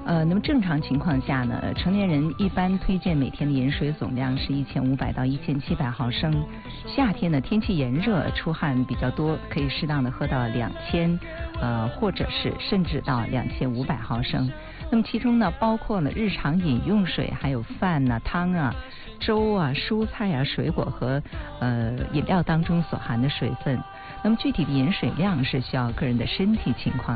那么正常情况下呢，成年人一般推荐每天的饮水总量是1500到1700毫升。夏天呢，天气炎热，出汗比较多，可以适当的喝到2000，或者是甚至到2500毫升。那么其中呢，包括了日常饮用水，还有饭啊、汤啊、粥啊、蔬菜啊、水果和饮料当中所含的水分。那么具体的饮水量是需要个人的身体情况